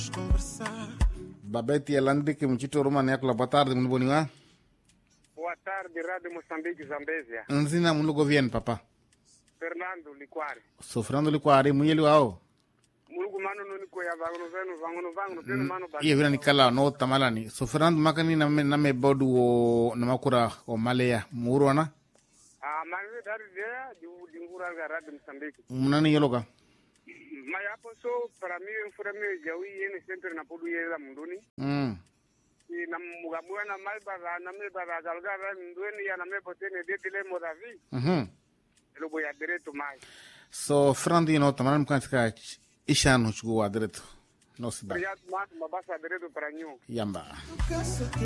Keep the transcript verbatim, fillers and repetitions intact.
Babete Elandi que mchito Romani yako la boa tarde muito boniwa. Boa tarde, Rádio Moçambique, Zambésia. Nzina muito governo papa. Fernando Liquari. So Fernando Liquari muyeli wao. Mulugu mano no niko ya vangu venu vangu vangu tena mano ba. Iya vina nikala no tamalani. So Fernando makani na me, na me bodu o na makura o malaya murwana. Ah, manu dari dia di dingura ga Rádio Moçambique. Munani yeloga. Maya poso para mí fura mí jawi yene sempre na podu yela munduni. Mm. E na mugamua na mai bara na me bara galgara ndweni ya na me potene de dile modavi. Mhm. Lo voy a direto mai. So Fernando no tamalani mkantika ishano chugo wa direto. No siba. Obrigado, mas mabasa direto para nyo. Yamba.